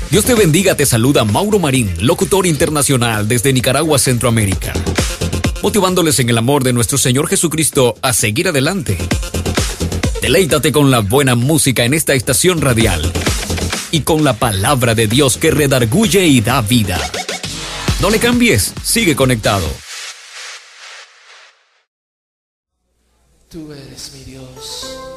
Dios te bendiga, te saluda Mauro Marín, locutor internacional desde Nicaragua, Centroamérica, motivándoles en el amor de nuestro Señor Jesucristo a seguir adelante. Deleítate con la buena música en esta estación radial y con la palabra de Dios que redarguye y da vida. No le cambies, sigue conectado. Tú eres mi Dios.